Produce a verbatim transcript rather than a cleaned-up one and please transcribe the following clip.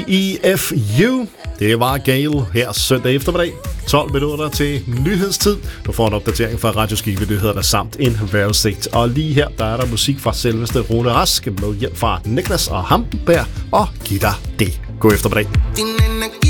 E F U. Det var Gale her søndag eftermiddag. tolv minutter til nyhedstid. Du får en opdatering fra Radioskive Nyhederne samt en vejrudsigt. Og lige her, der er der musik fra selveste Rune Rask med hjælp fra Niklas og Hampenberg og giv dig det. God eftermiddag.